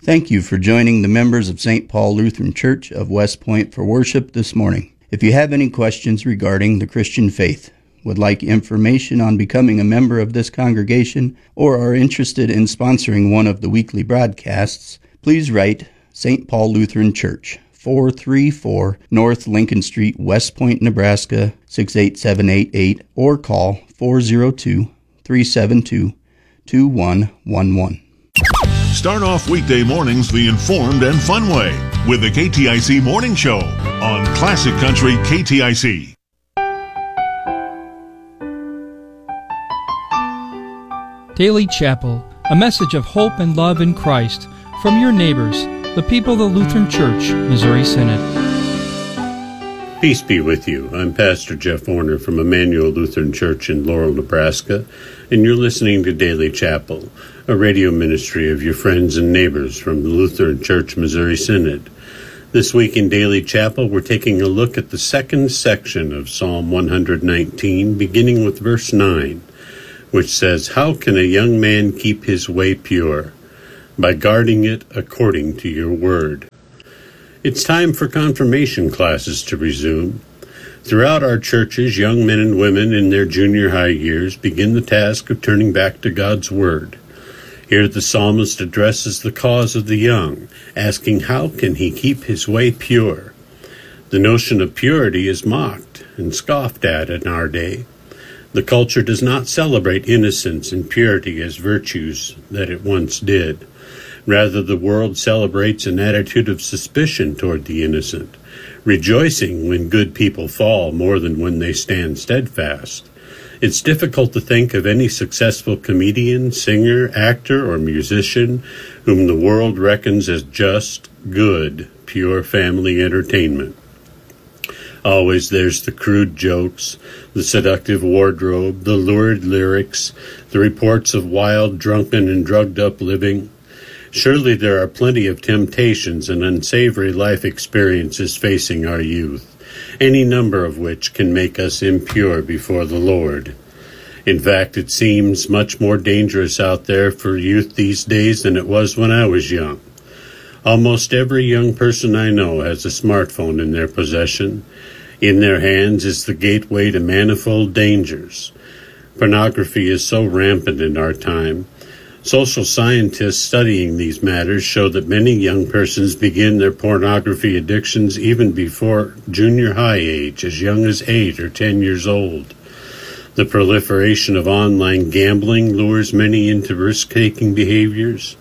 Thank you for joining the members of St. Paul Lutheran Church of West Point for worship this morning. If you have any questions regarding the Christian faith, would like information on becoming a member of this congregation, or are interested in sponsoring one of the weekly broadcasts, please write St. Paul Lutheran Church, 434 North Lincoln Street, West Point, Nebraska, 68788, or call 402-372-2111. Start off weekday mornings the informed and fun way with the KTIC Morning Show on Classic Country KTIC. Daily Chapel, a message of hope and love in Christ from your neighbors, the people of the Lutheran Church, Missouri Synod. Peace be with you. I'm Pastor Jeff Warner from Emmanuel Lutheran Church in Laurel, Nebraska, and you're listening to Daily Chapel, a radio ministry of your friends and neighbors from the Lutheran Church, Missouri Synod. This week in Daily Chapel, we're taking a look at the second section of Psalm 119, beginning with verse 9, which says, "How can a young man keep his way pure? By guarding it according to your word." It's time for confirmation classes to resume. Throughout our churches, young men and women in their junior high years begin the task of turning back to God's word. Here the psalmist addresses the cause of the young, asking how can he keep his way pure? The notion of purity is mocked and scoffed at in our day. The culture does not celebrate innocence and purity as virtues that it once did. Rather, the world celebrates an attitude of suspicion toward the innocent, rejoicing when good people fall more than when they stand steadfast. It's difficult to think of any successful comedian, singer, actor, or musician whom the world reckons as just, good, pure family entertainment. Always there's the crude jokes, the seductive wardrobe, the lurid lyrics, the reports of wild, drunken, and drugged-up living. Surely there are plenty of temptations and unsavory life experiences facing our youth, any number of which can make us impure before the Lord. In fact, it seems much more dangerous out there for youth these days than it was when I was young. Almost every young person I know has a smartphone in their possession. In their hands is the gateway to manifold dangers. Pornography is so rampant in our time. Social scientists studying these matters show that many young persons begin their pornography addictions even before junior high age, as young as 8 or 10 years old. The proliferation of online gambling lures many into risk-taking behaviors.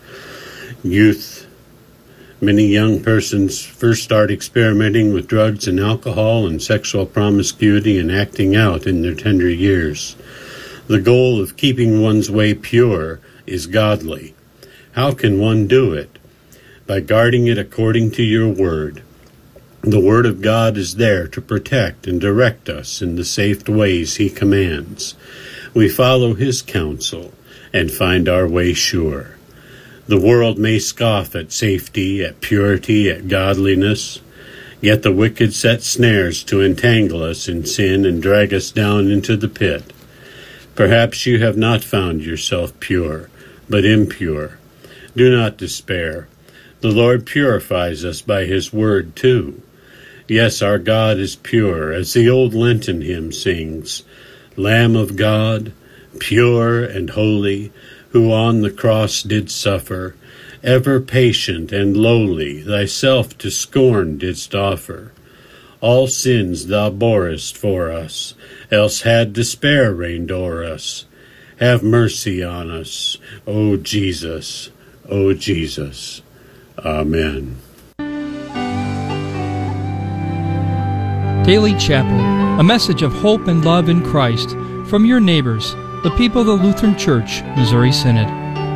Many young persons first start experimenting with drugs and alcohol and sexual promiscuity and acting out in their tender years. The goal of keeping one's way pure is godly. How can one do it? By guarding it according to your word. The word of God is there to protect and direct us in the safe ways he commands. We follow his counsel and find our way sure. The world may scoff at safety, at purity, at godliness, yet the wicked set snares to entangle us in sin and drag us down into the pit. Perhaps you have not found yourself pure, but impure. Do not despair. The Lord purifies us by his word too. Yes, our God is pure, as the old Lenten hymn sings, Lamb of God, pure and holy, who on the cross did suffer, ever patient and lowly, thyself to scorn didst offer. All sins thou borest for us, else had despair reigned o'er us. Have mercy on us, O Jesus, O Jesus. Amen. Daily Chapel, a message of hope and love in Christ from your neighbors, the people of the Lutheran Church, Missouri Synod.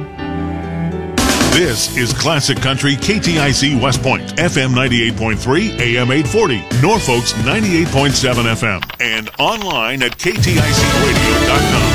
This is Classic Country KTIC West Point, FM 98.3, AM 840, Norfolk's 98.7 FM, and online at kticradio.com. The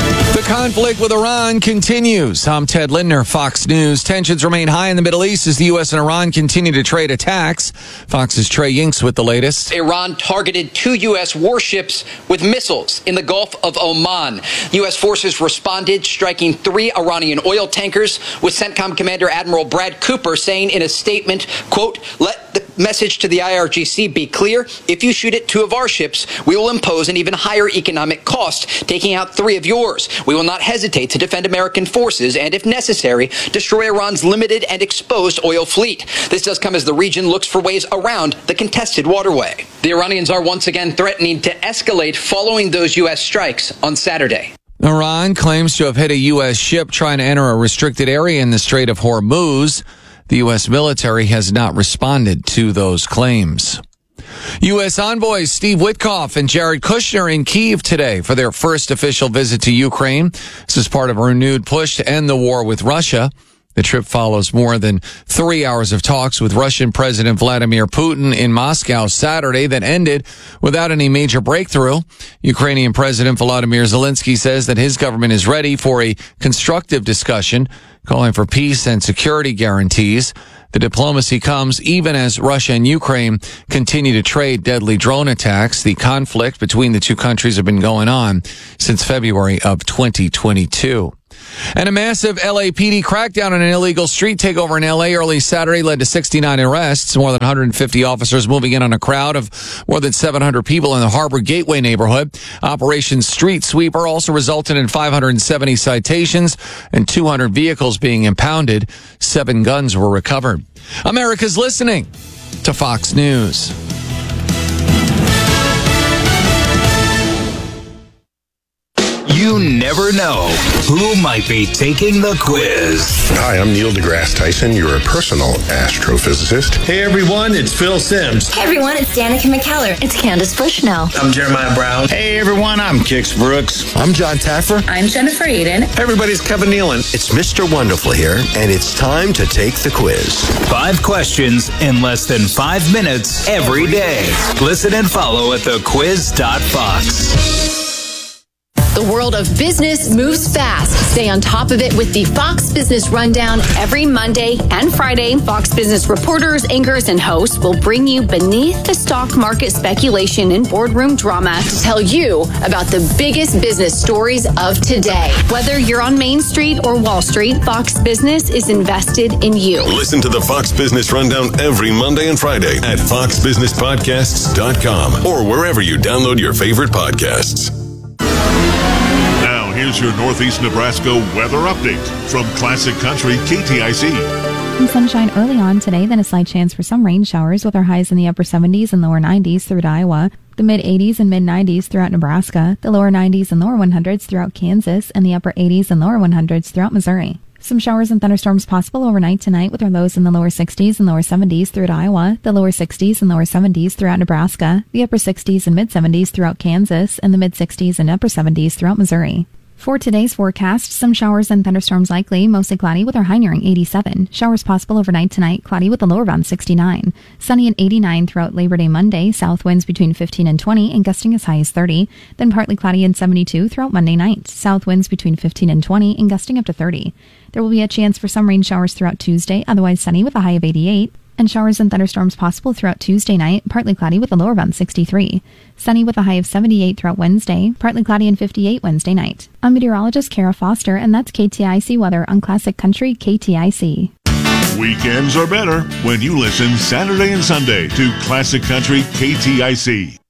conflict with Iran continues. I'm Ted Lindner, Fox News. Tensions remain high in the Middle East as the U.S. and Iran continue to trade attacks. Fox's Trey Yinks with the latest. Iran targeted 2 U.S. warships with missiles in the Gulf of Oman. U.S. forces responded, striking 3 Iranian oil tankers, with CENTCOM Commander Admiral Brad Cooper saying in a statement, quote, "Let the message to the IRGC be clear. If you shoot at 2 of our ships, we will impose an even higher economic cost, taking out 3 of yours. We will not hesitate to defend American forces and, if necessary, destroy Iran's limited and exposed oil fleet." This does come as the region looks for ways around the contested waterway. The Iranians are once again threatening to escalate following those U.S. strikes on Saturday. Iran claims to have hit a U.S. ship trying to enter a restricted area in the Strait of Hormuz. The U.S. military has not responded to those claims. U.S. envoys Steve Witkoff and Jared Kushner in Kyiv today for their first official visit to Ukraine. This is part of a renewed push to end the war with Russia. The trip follows more than 3 hours of talks with Russian President Vladimir Putin in Moscow Saturday that ended without any major breakthrough. Ukrainian President Volodymyr Zelensky says that his government is ready for a constructive discussion, calling for peace and security guarantees. The diplomacy comes even as Russia and Ukraine continue to trade deadly drone attacks. The conflict between the two countries have been going on since February of 2022. And a massive LAPD crackdown on an illegal street takeover in LA early Saturday led to 69 arrests. More than 150 officers moving in on a crowd of more than 700 people in the Harbor Gateway neighborhood. Operation Street Sweeper also resulted in 570 citations and 200 vehicles being impounded. 7 guns were recovered. America's listening to Fox News. You never know who might be taking the quiz. Hi, I'm Neil deGrasse Tyson, your personal astrophysicist. Hey everyone, it's Phil Sims. Hey everyone, it's Danica McKellar. It's Candace Bushnell. I'm Jeremiah Brown. Hey everyone, I'm Kix Brooks. I'm John Taffer. I'm Jennifer Aiden. Hey everybody, it's Kevin Nealon. It's Mr. Wonderful here, and it's time to take the quiz. 5 questions in less than 5 minutes every day. Listen and follow at thequiz.fox. The world of business moves fast. Stay on top of it with the Fox Business Rundown every Monday and Friday. Fox Business reporters, anchors, and hosts will bring you beneath the stock market speculation and boardroom drama to tell you about the biggest business stories of today. Whether you're on Main Street or Wall Street, Fox Business is invested in you. Listen to the Fox Business Rundown every Monday and Friday at foxbusinesspodcasts.com or wherever you download your favorite podcasts. Now, here's your Northeast Nebraska weather update from Classic Country KTIC. Some sunshine early on today, then a slight chance for some rain showers with our highs in the upper 70s and lower 90s throughout Iowa, the mid-80s and mid-90s throughout Nebraska, the lower 90s and lower 100s throughout Kansas, and the upper 80s and lower 100s throughout Missouri. Some showers and thunderstorms possible overnight tonight with our lows in the lower 60s and lower 70s throughout Iowa, the lower 60s and lower 70s throughout Nebraska, the upper 60s and mid-70s throughout Kansas, and the mid-60s and upper 70s throughout Missouri. For today's forecast, some showers and thunderstorms likely, mostly cloudy with our high nearing 87. Showers possible overnight tonight, cloudy with the lower bound 69. Sunny and 89 throughout Labor Day Monday, south winds between 15 and 20 and gusting as high as 30. Then partly cloudy and 72 throughout Monday night, south winds between 15 and 20 and gusting up to 30. There will be a chance for some rain showers throughout Tuesday, otherwise sunny with a high of 88. And showers and thunderstorms possible throughout Tuesday night, partly cloudy with a lower bound 63. Sunny with a high of 78 throughout Wednesday, partly cloudy and 58 Wednesday night. I'm meteorologist Kara Foster, and that's KTIC weather on Classic Country KTIC. Weekends are better when you listen Saturday and Sunday to Classic Country KTIC.